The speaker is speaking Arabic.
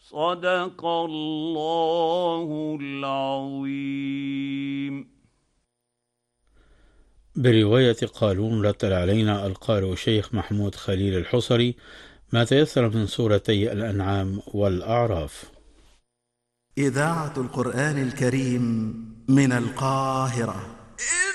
صدق الله العظيم. برواية قالون رتل علينا القارئ شيخ محمود خليل الحصري ما تيسر من سورتي الأنعام والأعراف. إذاعة القرآن الكريم من القاهرة.